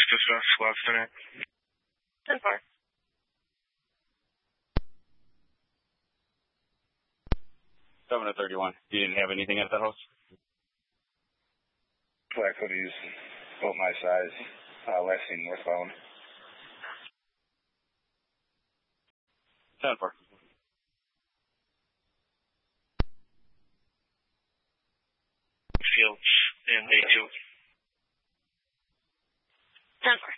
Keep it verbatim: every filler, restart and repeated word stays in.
discuss last night. ten four. seven to thirty-one. You didn't have anything at the house? Black hoodies, about my size, uh, last seen northbound. ten four. Fields in A two. ten four.